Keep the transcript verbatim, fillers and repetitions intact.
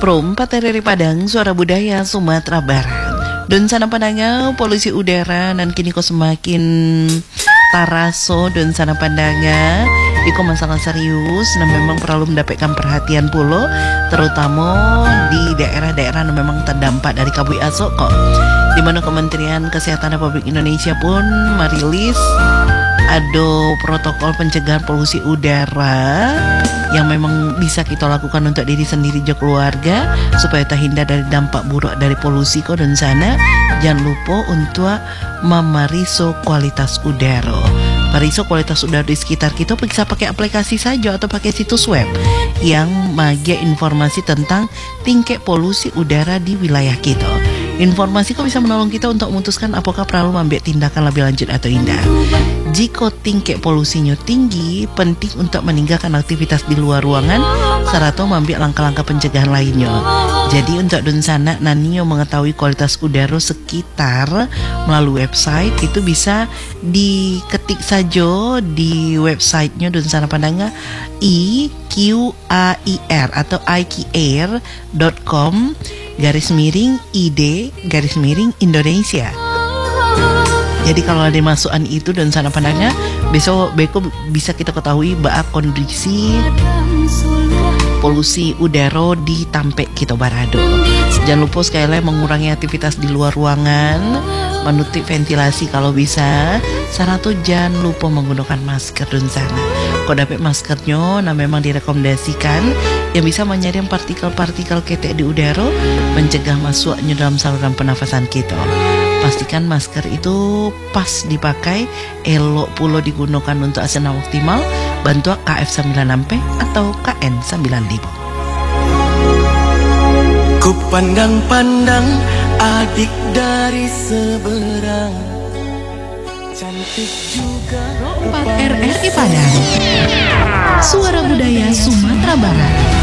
Pro empat R R I Padang, Suara Budaya Sumatera Barat. Dan sana pandangnya polusi udara dan kini kok semakin taraso dan sana pandangnya iko masalah serius dan memang perlu mendapatkan perhatian pulo, terutama di daerah-daerah yang memang terdampak dari kabut asap kok. Di mana Kementerian Kesehatan Republik Indonesia pun merilis ada protokol pencegahan polusi udara yang memang bisa kita lakukan untuk diri sendiri dan keluarga supaya terhindar dari dampak buruk dari polusi kok. Dan sana jangan lupa untuk memeriso kualitas udara. Meriso kualitas udara di sekitar kita bisa pakai aplikasi saja atau pakai situs web yang magi informasi tentang tingkat polusi udara di wilayah kita. Informasi kok bisa menolong kita untuk memutuskan apakah perlu mengambil tindakan lebih lanjut atau tidak. Jika tingkat polusinya tinggi, penting untuk meninggalkan aktivitas di luar ruangan serta mengambil langkah-langkah pencegahan lainnya. Jadi untuk Dunsana Nanio mengetahui kualitas udara sekitar melalui website, itu bisa diketik saja di websitenya Dunsana Pandanga I Q A I R atau i q air dot com garis miring I D garis miring Indonesia. Jadi kalau ada masukan itu dan sana pandangnya, besok beko bisa kita ketahui bahwa kondisi polusi udara di Tampek kita Barado. Jangan lupa sekali lagi mengurangi aktivitas di luar ruangan, menutup ventilasi kalau bisa. Saratu jangan lupa menggunakan masker dan sana. Kalau dapat maskernya, nah memang direkomendasikan yang bisa menyaring partikel-partikel ketek di udara, mencegah masuknya dalam saluran pernafasan kita. Pastikan masker itu pas dipakai, elok pula digunakan untuk asana optimal, bantu K F sembilan enam P atau K N sembilan lima. Ku pandang-pandang adik dari seberang, cantik juga. Pro empat R R I Padang, Suara Budaya Sumatera Barat.